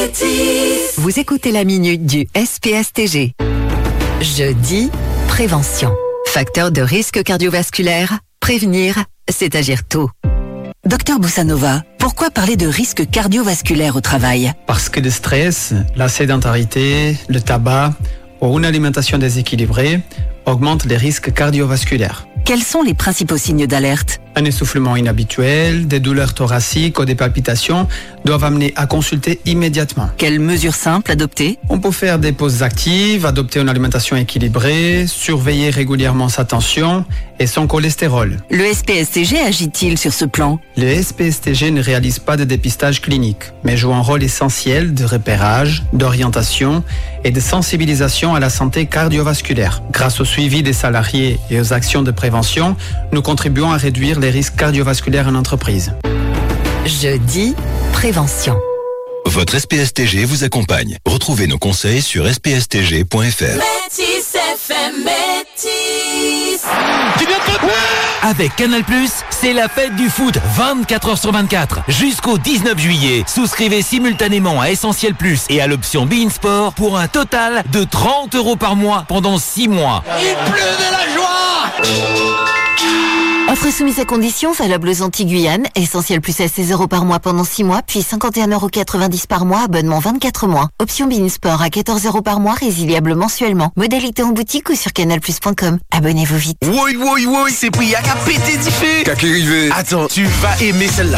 Vous écoutez la minute du SPSTG. Jeudi, prévention. Facteur de risque cardiovasculaire, prévenir, c'est agir tôt. Docteur Boussanova, pourquoi parler de risque cardiovasculaire au travail? Parce que le stress, la sédentarité, le tabac ou une alimentation déséquilibrée augmentent les risques cardiovasculaires. Quels sont les principaux signes d'alerte? Un essoufflement inhabituel, des douleurs thoraciques ou des palpitations doivent amener à consulter immédiatement. Quelles mesures simples adopter? On peut faire des pauses actives, adopter une alimentation équilibrée, surveiller régulièrement sa tension et son cholestérol. Le SPSTG agit-il sur ce plan? Le SPSTG ne réalise pas de dépistage clinique, mais joue un rôle essentiel de repérage, d'orientation et de sensibilisation à la santé cardiovasculaire. Grâce au suivi des salariés et aux actions de prévention, nous contribuons à réduire les risques cardiovasculaires en entreprise. Jeudi, prévention. Votre SPSTG vous accompagne. Retrouvez nos conseils sur spstg.fr. Métis FM, Métis. Avec Canal+, c'est la fête du foot 24 heures sur 24. Jusqu'au 19 juillet, souscrivez simultanément à Essentiel Plus et à l'option beIN Sport pour un total de 30 € par mois pendant 6 mois. Il pleut de la joie. Offre soumise à condition, valable aux Antilles-Guyane. Essentiel Plus à 16 € par mois pendant 6 mois, puis 51,90 € par mois, abonnement 24 mois. Option beIN Sport à 14 € par mois, résiliable mensuellement. Modalité en boutique ou sur canalplus.com. Abonnez-vous vite. Oui, c'est pris, y'a qu'à péter du feu. Qu'à qui river. Attends, tu vas aimer celle-là.